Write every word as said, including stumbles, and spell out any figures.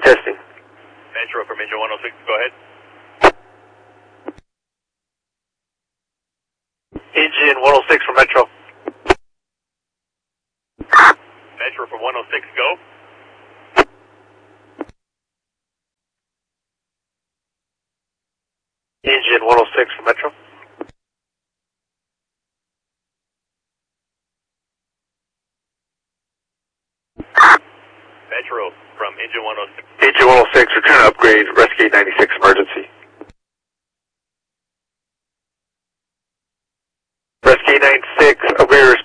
testing. Metro from engine one oh six, go ahead. Engine one oh six from Metro. Metro from one oh six, go. Engine one oh six from Metro. Metro from engine one oh six. Engine one oh six, return upgrade, rescue ninety-six emergency. Rescue ninety-six, we're